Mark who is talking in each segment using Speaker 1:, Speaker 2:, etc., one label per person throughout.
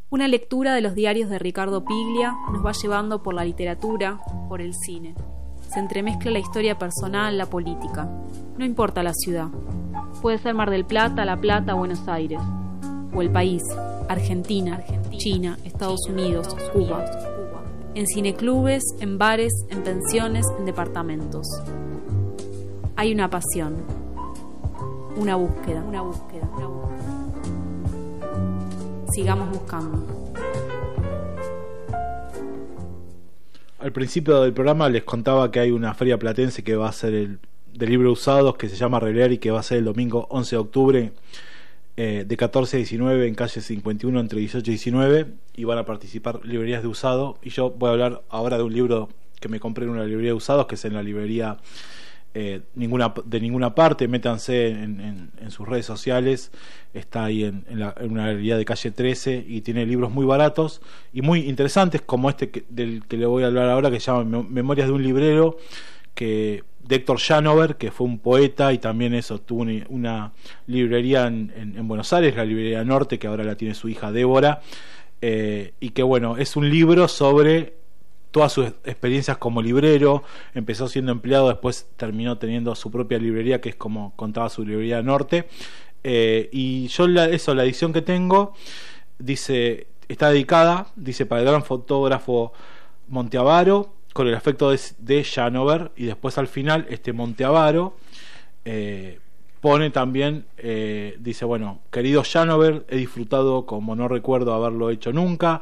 Speaker 1: Una lectura de los diarios de Ricardo Piglia nos va llevando por la literatura, por el cine. Se entremezcla la historia personal, la política. No importa la ciudad. Puede ser Mar del Plata, La Plata, Buenos Aires. O el país, Argentina, China, Estados Unidos, Cuba. En cineclubes, en bares, en pensiones, en departamentos. Hay una pasión. Una búsqueda. Sigamos buscando.
Speaker 2: Al principio del programa les contaba que hay una feria platense que va a ser de libros usados, que se llama Releer, y que va a ser el domingo 11 de octubre de 14 a 19 en calle 51 entre 18 y 19, y van a participar librerías de usado. Y yo voy a hablar ahora de un libro que me compré en una librería de usados, que es en la librería de ninguna parte. Métanse en sus redes sociales, está ahí en una librería de calle 13 y tiene libros muy baratos y muy interesantes, como del que le voy a hablar ahora, que se llama Memorias de un librero, de Héctor Janover, que fue un poeta y también tuvo una librería en Buenos Aires, la librería Norte, que ahora la tiene su hija Débora, y que bueno, es un libro sobre todas sus experiencias como librero. Empezó siendo empleado, después terminó teniendo su propia librería, que es como contaba su librería Norte, y yo la edición que tengo está dedicada, dice, para el gran fotógrafo Monteavaro, con el afecto de Janover, y después al final Monteavaro pone también, dice, bueno, querido Janover, he disfrutado como no recuerdo haberlo hecho nunca,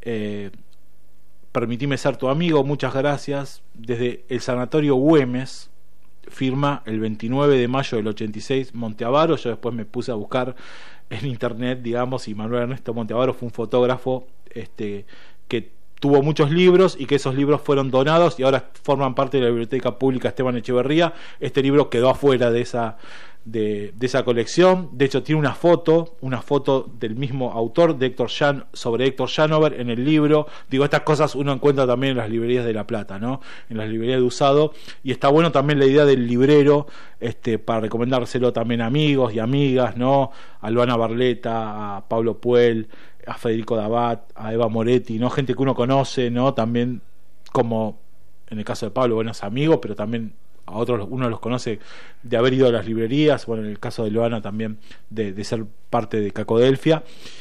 Speaker 2: permitime ser tu amigo, muchas gracias. Desde el Sanatorio Güemes, firma el 29 de mayo del 86 Monteavaro. Yo después me puse a buscar en internet, digamos, y Manuel Ernesto Monteavaro fue un fotógrafo que tuvo muchos libros y que esos libros fueron donados y ahora forman parte de la Biblioteca Pública Esteban Echeverría. Este libro quedó afuera de esa colección. De hecho, tiene una foto del mismo autor, sobre Héctor Janover en el libro. Digo, estas cosas uno encuentra también en las librerías de La Plata, ¿no? En las librerías de usado. Y está bueno también la idea del librero, para recomendárselo también a amigos y amigas, ¿no? A Luana Barleta, a Pablo Puel, a Federico Dabat, a Eva Moretti, ¿no? Gente que uno conoce, ¿no? También, como en el caso de Pablo, buenos amigos, pero también a otros uno los conoce de haber ido a las librerías. Bueno, en el caso de Loana también de ser parte de Cacodelfia,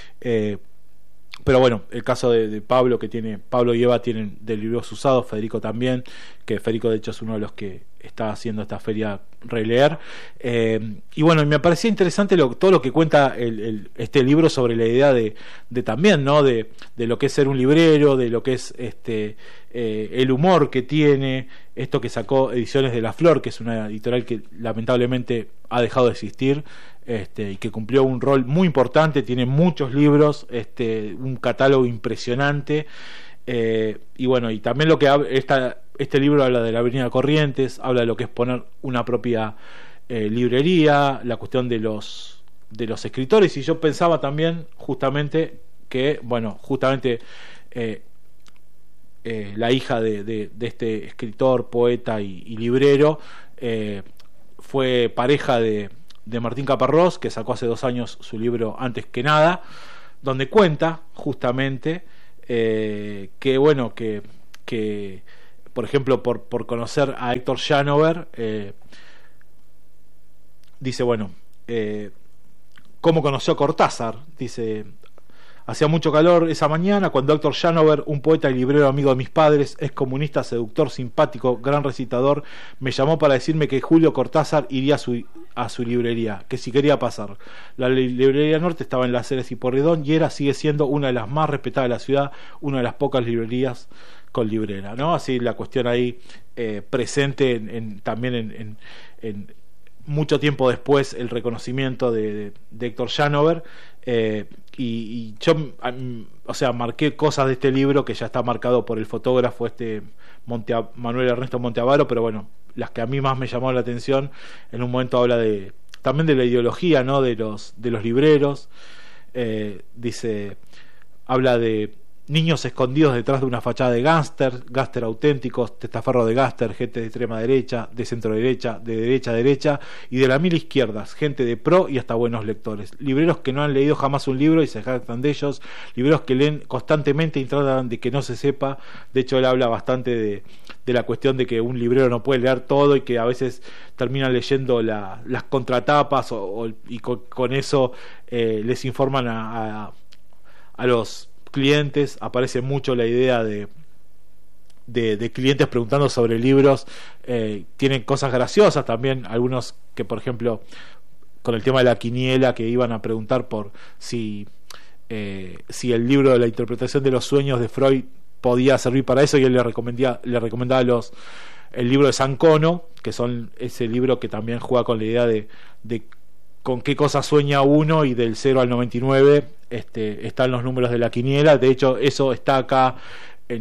Speaker 2: pero bueno, el caso de Pablo, Pablo y Eva tienen de libros usados, Federico también, que Federico de hecho es uno de los que está haciendo esta feria Releer, y bueno, me parecía interesante todo lo que cuenta este libro sobre la idea de también, ¿no? de lo que es ser un librero, de lo que es el humor que tiene, esto que sacó Ediciones de la Flor, que es una editorial que lamentablemente ha dejado de existir, y que cumplió un rol muy importante, tiene muchos libros, un catálogo impresionante, y bueno, y también lo que este libro habla de la Avenida Corrientes, habla de lo que es poner una propia librería, la cuestión de los escritores. Y yo pensaba también justamente que, bueno, la hija de este escritor, poeta y librero, fue pareja de Martín Caparrós, que sacó hace 2 años su libro Antes que Nada, donde cuenta justamente que bueno, que por ejemplo, por conocer a Héctor Janover, dice, bueno, cómo conoció a Cortázar. Dice, hacía mucho calor esa mañana cuando Héctor Janover, un poeta y librero amigo de mis padres, es comunista, seductor, simpático, gran recitador, me llamó para decirme que Julio Cortázar iría a su librería, que si quería pasar. La librería Norte estaba en Las Heras y Porredón y sigue siendo una de las más respetadas de la ciudad, una de las pocas librerías con librera, ¿no? Así la cuestión ahí presente también en mucho tiempo después, el reconocimiento de Héctor Janover, y yo, o sea, marqué cosas de este libro que ya está marcado por el fotógrafo Manuel Ernesto Monteavaro, pero bueno, las que a mí más me llamaron la atención, en un momento habla también de la ideología, ¿no? de los libreros, habla de niños escondidos detrás de una fachada de gángster auténticos, testaferro de gángster, gente de extrema derecha, de centro derecha, de derecha a derecha y de la mil izquierdas, gente de pro y hasta buenos lectores, libreros que no han leído jamás un libro y se jactan de ellos, libreros que leen constantemente y tratan de que no se sepa. De hecho, él habla bastante de la cuestión de que un librero no puede leer todo y que a veces terminan leyendo las contratapas y con eso les informan a los clientes. Aparece mucho la idea de clientes preguntando sobre libros. Tienen cosas graciosas también, algunos que, por ejemplo, con el tema de la quiniela, que iban a preguntar por si el libro de la interpretación de los sueños de Freud podía servir para eso, y él le recomendaba el libro de Sancono, que son ese libro que también juega con la idea de con qué cosa sueña uno, y del 0 al 99 están los números de la quiniela. De hecho, eso está acá en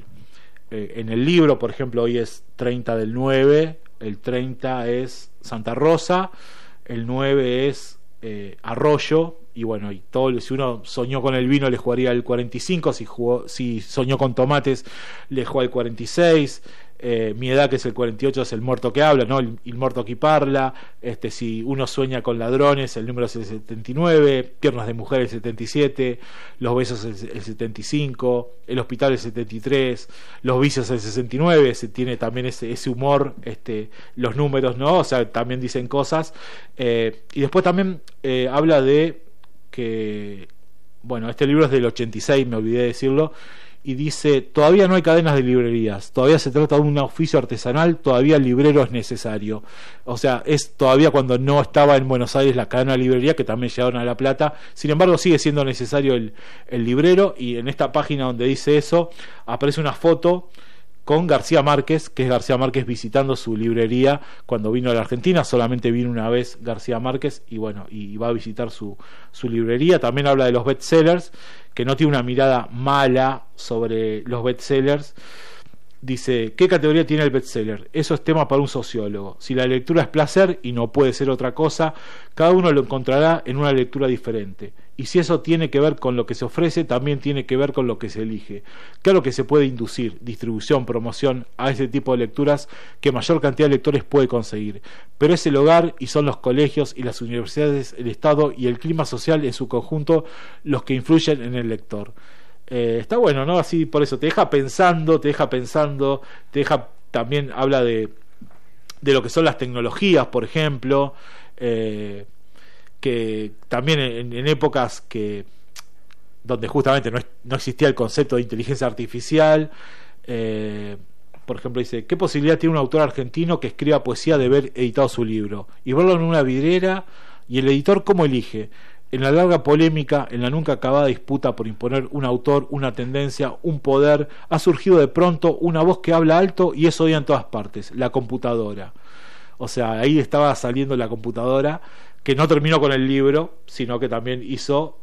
Speaker 2: el libro. Por ejemplo, hoy es 30 del 9, el 30 es Santa Rosa, el 9 es Arroyo, y bueno, y todo, si uno soñó con el vino le jugaría el 45, si soñó con tomates le juega el 46. Mi edad, que es el 48, es el muerto que habla, ¿no? El muerto que parla. Si uno sueña con ladrones, el número es el 79, piernas de mujer el 77, los besos el 75, el hospital el 73, los vicios el 69. Se tiene también ese humor, los números, ¿no? O sea, también dicen cosas. Y después también habla de que, bueno, este libro es del 86, me olvidé de decirlo, y dice: todavía no hay cadenas de librerías, todavía se trata de un oficio artesanal, todavía el librero es necesario. O sea, es todavía cuando no estaba en Buenos Aires la cadena de librería, que también llegaron a La Plata. Sin embargo, sigue siendo necesario el librero, y en esta página donde dice eso aparece una foto con García Márquez, que es García Márquez visitando su librería cuando vino a la Argentina. Solamente vino una vez García Márquez, y bueno, y va a visitar su librería. También habla de los bestsellers, que no tiene una mirada mala sobre los bestsellers. Dice: ¿qué categoría tiene el bestseller? Eso es tema para un sociólogo. Si la lectura es placer y no puede ser otra cosa, cada uno lo encontrará en una lectura diferente. Y si eso tiene que ver con lo que se ofrece, también tiene que ver con lo que se elige. Claro que se puede inducir distribución, promoción a ese tipo de lecturas que mayor cantidad de lectores puede conseguir. Pero es el hogar, y son los colegios y las universidades, el Estado y el clima social en su conjunto los que influyen en el lector. Está bueno, ¿no? Así, por eso te deja pensando, también habla de lo que son las tecnologías, por ejemplo, que también en épocas donde justamente no existía el concepto de inteligencia artificial. Por ejemplo, dice: ¿qué posibilidad tiene un autor argentino que escriba poesía de haber editado su libro y verlo en una vidriera? ¿Y el editor cómo elige? En la larga polémica, en la nunca acabada disputa por imponer un autor, una tendencia, un poder, ha surgido de pronto una voz que habla alto y es oída en todas partes: la computadora. O sea, ahí estaba saliendo la computadora, que no terminó con el libro, sino que también hizo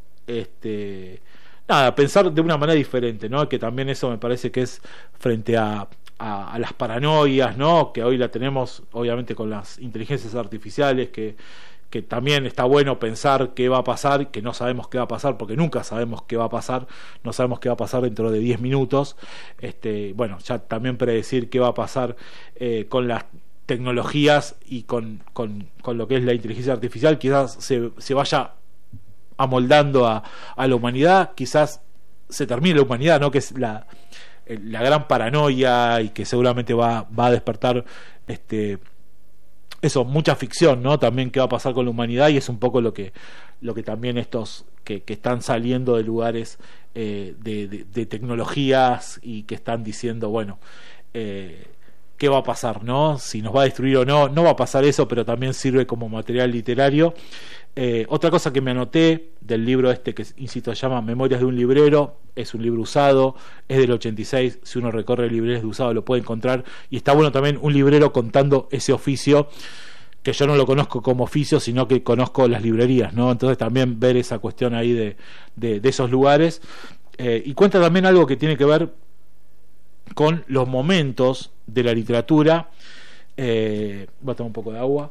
Speaker 2: pensar de una manera diferente, ¿no? Que también eso me parece que es frente a las paranoias, ¿no? Que hoy la tenemos obviamente con las inteligencias artificiales, que también está bueno pensar qué va a pasar, que no sabemos qué va a pasar, porque nunca sabemos qué va a pasar. No sabemos qué va a pasar dentro de 10 minutos. Bueno, ya también predecir qué va a pasar con las tecnologías y con lo que es la inteligencia artificial. Quizás se vaya amoldando a la humanidad, quizás se termine la humanidad, ¿no? Que es la gran paranoia, y que seguramente va a despertar mucha ficción, ¿no? También qué va a pasar con la humanidad, y es un poco lo que también estos que están saliendo de lugares de tecnologías, y que están diciendo, bueno, qué va a pasar, ¿no? Si nos va a destruir o no. No va a pasar eso, pero también sirve como material literario. Otra cosa que me anoté del libro que, insisto, se llama Memorias de un librero, es un libro usado, es del 86. Si uno recorre librerías de usado lo puede encontrar, y está bueno también un librero contando ese oficio, que yo no lo conozco como oficio, sino que conozco las librerías, ¿no? Entonces también ver esa cuestión ahí de esos lugares. Y cuenta también algo que tiene que ver con los momentos de la literatura. Voy a tomar un poco de agua.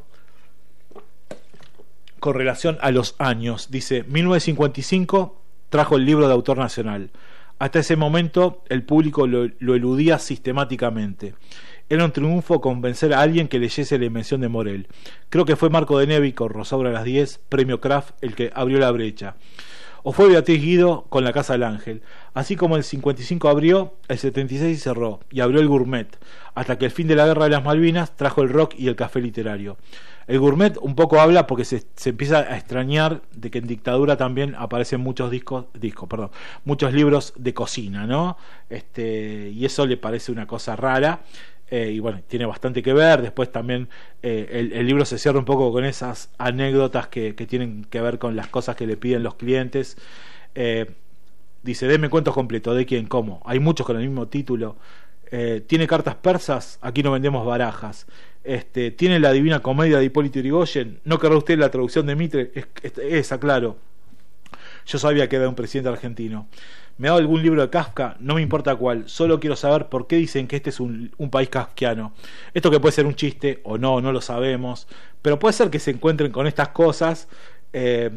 Speaker 2: Con relación a los años, dice: 1955 trajo el libro de autor nacional. Hasta ese momento el público lo eludía sistemáticamente. Era un triunfo convencer a alguien que leyese La Invención de Morel. Creo que fue Marco de Nevi con Rosaura a las 10, Premio Kraft, el que abrió la brecha. O fue Beatriz Guido con La Casa del Ángel. Así como el 55 abrió, el 76 cerró, y abrió el Gourmet, hasta que el fin de la Guerra de las Malvinas trajo el rock y el café literario. El Gourmet un poco habla porque se empieza a extrañar de que en dictadura también aparecen muchos muchos libros de cocina, ¿no? Y eso le parece una cosa rara. Y bueno, tiene bastante que ver. Después también el libro se cierra un poco con esas anécdotas que tienen que ver con las cosas que le piden los clientes. Dice: deme cuentos completos. ¿De quién? ¿Cómo? Hay muchos con el mismo título. ¿Tiene cartas persas? Aquí no vendemos barajas. ¿Tiene La Divina Comedia de Hipólito Yrigoyen? ¿No querrá usted la traducción de Mitre? Esa, claro. Yo sabía que era un presidente argentino. ¿Me ha dado algún libro de Kafka? No me importa cuál, solo quiero saber por qué dicen que este es un país kafkiano. Esto que puede ser un chiste o no, no lo sabemos, pero puede ser que se encuentren con estas cosas que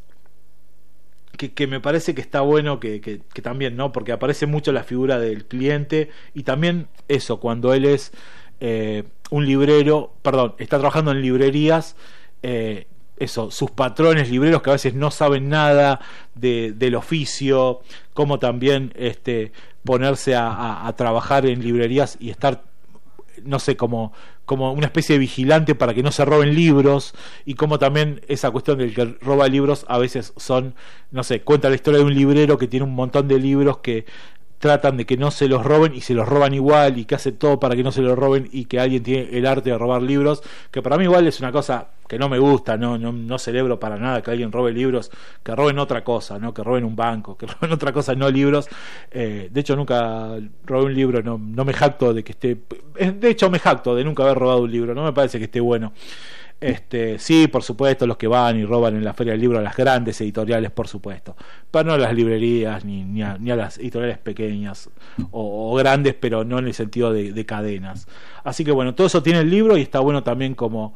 Speaker 2: me parece que está bueno que también, ¿no? Porque aparece mucho la figura del cliente, y también eso, cuando él es un librero, está trabajando en librerías, sus patrones libreros que a veces no saben nada del oficio, como también ponerse a trabajar en librerías y estar, no sé, como una especie de vigilante para que no se roben libros, y como también esa cuestión del que roba libros a veces son, no sé, cuenta la historia de un librero que tiene un montón de libros que tratan de que no se los roben y se los roban igual, y que hace todo para que no se los roben, y que alguien tiene el arte de robar libros, que para mí igual es una cosa que no me gusta, no celebro para nada que alguien robe libros, que roben otra cosa, ¿no? Que roben un banco, que roben otra cosa, no libros. De hecho nunca robé un libro, no me jacto de que esté, de hecho me jacto de nunca haber robado un libro, no me parece que esté bueno. Sí, por supuesto, los que van y roban en la Feria del Libro a las grandes editoriales, por supuesto, pero no a las librerías ni a las editoriales pequeñas o grandes, pero no en el sentido de cadenas. Así que bueno, todo eso tiene el libro, y está bueno también como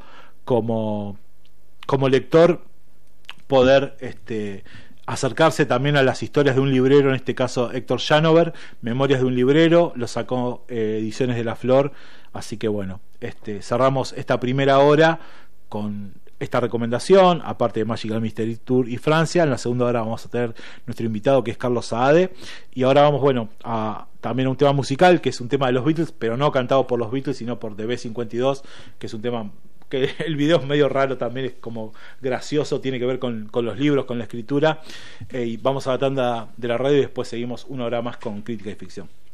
Speaker 2: lector poder acercarse también a las historias de un librero, en este caso Héctor Janover, Memorias de un librero, lo sacó Ediciones de la Flor. Así que bueno, cerramos esta primera hora con esta recomendación, aparte de Magical Mystery Tour y Francia. En la segunda hora vamos a tener nuestro invitado, que es Carlos Saade, y ahora vamos, bueno, también a un tema musical, que es un tema de los Beatles, pero no cantado por los Beatles, sino por The B-52, que es un tema que el video es medio raro, también es como gracioso, tiene que ver con los libros, con la escritura. Y vamos a la tanda de la radio y después seguimos una hora más con Crítica y Ficción.